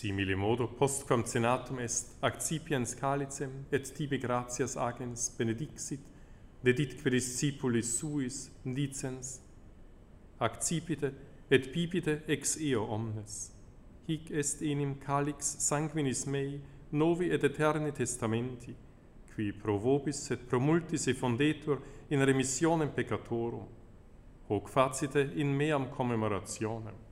simile modo postquam cenatum est accipiens calicem et tibi gratias agens benedixit, deditque discipulis suis dicens, accipite et bibite ex eo omnes. Hic est enim calix sanguinis mei novi et eterni testamenti, qui pro vobis et pro multis effondetur in remissionem peccatorum, hoc facite in meam commemorationem.